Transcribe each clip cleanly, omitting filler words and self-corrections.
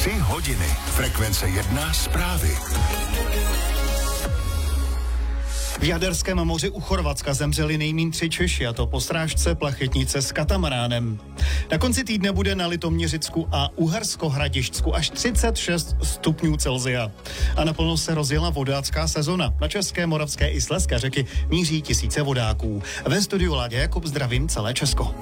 3 hodiny. Frekvence 1 zprávy. V Jaderském moři u Chorvatska zemřeli nejmíň 3 Češi, a to po srážce plachetnice s katamaránem. Na konci týdne bude na Litoměřicku a Uhersko-Hradišťsku až 36 stupňů Celsia. A naplno se rozjela vodácká sezona. Na české, moravské i slezské řeky míří tisíce vodáků. Ve studiu Láďa Jakub zdravím celé Česko.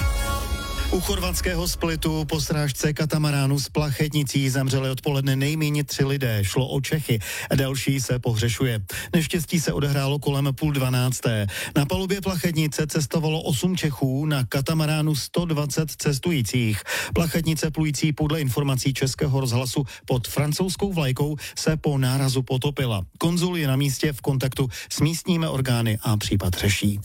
U chorvatského Splitu po srážce katamaránu s plachetnicí zemřeli odpoledne nejméně 3 lidé. Šlo o Čechy. Další se pohřešuje. Neštěstí se odehrálo kolem 11:30. Na palubě plachetnice cestovalo 8 Čechů, na katamaránu 120 cestujících. Plachetnice plující podle informací Českého rozhlasu pod francouzskou vlajkou se po nárazu potopila. Konzul je na místě v kontaktu s místními orgány a případ řeší.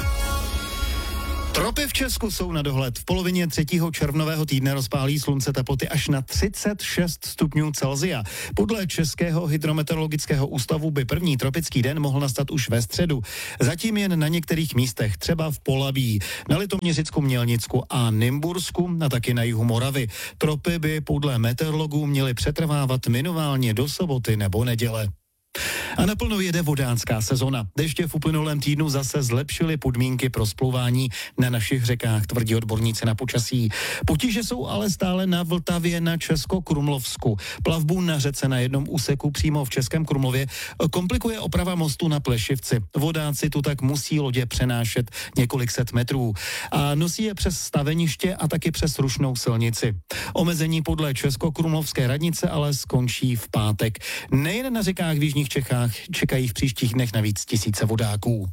Tropy v Česku jsou na dohled. V polovině 3. červnového týdne rozpálí slunce teploty až na 36 stupňů Celsia. Podle Českého hydrometeorologického ústavu by první tropický den mohl nastat už ve středu. Zatím jen na některých místech, třeba v Polabí, na Litoměřicku, Mělnicku a Nymbursku a taky na jihu Moravy. Tropy by podle meteorologů měly přetrvávat minimálně do soboty nebo neděle. A naplno jede vodácká sezona. Deště v uplynulém týdnu zase zlepšily podmínky pro splouvání na našich řekách, tvrdí odborníci na počasí. Potíže jsou ale stále na Vltavě na Českokrumlovsku. Plavbu na řece na jednom úseku přímo v Českém Krumlově komplikuje oprava mostu na Plešivci. Vodáci tu tak musí lodě přenášet několik set metrů a nosí je přes staveniště a taky přes rušnou silnici. Omezení podle Českokrumlovské radnice ale skončí v pátek. Nejen na řekách v jižních Čechách čekají v příštích dnech navíc tisíce vodáků.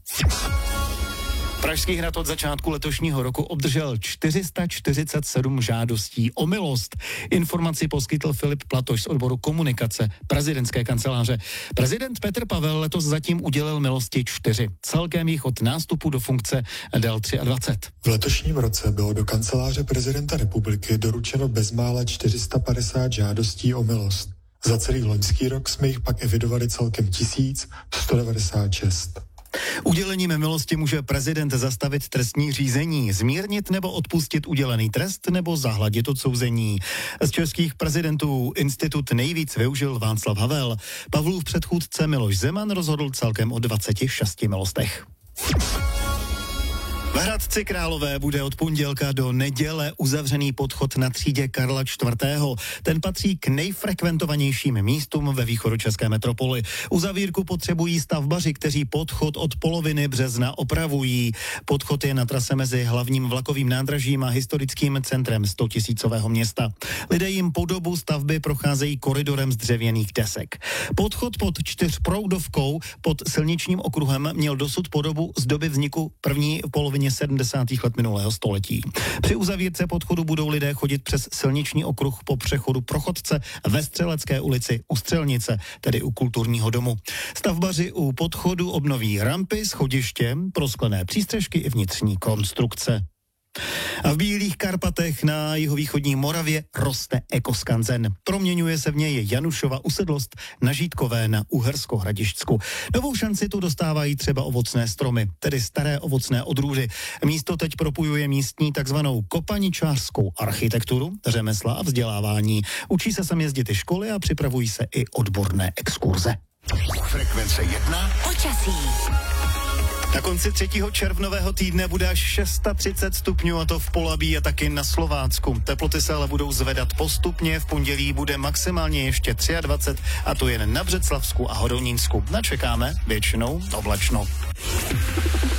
Pražský hrad od začátku letošního roku obdržel 447 žádostí o milost. Informaci poskytl Filip Platoš z odboru komunikace prezidentské kanceláře. Prezident Petr Pavel letos zatím udělil milosti 4. Celkem jich od nástupu do funkce dal 23. V letošním roce bylo do kanceláře prezidenta republiky doručeno bezmála 450 žádostí o milost. Za celý loňský rok jsme jich pak evidovali celkem 1196. Udělením milosti může prezident zastavit trestní řízení, zmírnit nebo odpustit udělený trest nebo zahladit odsouzení. Z českých prezidentů institut nejvíc využil Václav Havel. Pavlův předchůdce Miloš Zeman rozhodl celkem o 26 milostech. V Hradci Králové bude od pondělka do neděle uzavřený podchod na třídě Karla IV. Ten patří k nejfrekventovanějším místům ve východočeské metropoli. Uzavírku potřebují stavbaři, kteří podchod od poloviny března opravují. Podchod je na trase mezi hlavním vlakovým nádražím a historickým centrem 100 000 města. Lidé jim po dobu stavby procházejí koridorem z dřevěných desek. Podchod pod 4proudovkou pod silničním okruhem měl dosud podobu z doby vzniku první polovině 70. let minulého století. Při uzavírce podchodu budou lidé chodit přes silniční okruh po přechodu pro chodce ve Střelecké ulici u Střelnice, tedy u kulturního domu. Stavbaři u podchodu obnoví rampy, schodiště, prosklené přístřešky i vnitřní konstrukce. A v Bílých Karpatech na jihovýchodní Moravě roste ekoskanzen. Proměňuje se v něj Janušova usedlost na Žítkové na Uhersko-Hradišťsku. Novou šanci tu dostávají třeba ovocné stromy, tedy staré ovocné odrůdy. Místo teď propojuje místní takzvanou kopaničářskou architekturu, řemesla a vzdělávání. Učí se sem jezdit i školy a připravují se i odborné exkurze. Frekvence 1 počasí. Na konci 3. červnového týdne bude až 630 stupňů, a to v Polabí a taky na Slovácku. Teploty se ale budou zvedat postupně, v pondělí bude maximálně ještě 23, a to jen na Břeclavsku a Hodonínsku. Načekáme většinou oblačno.